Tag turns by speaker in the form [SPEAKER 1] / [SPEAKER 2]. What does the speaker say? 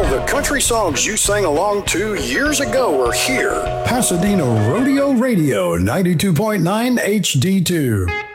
[SPEAKER 1] of the country songs you sang along to years ago are here. Pasadena Rodeo Radio, 92.9 HD2.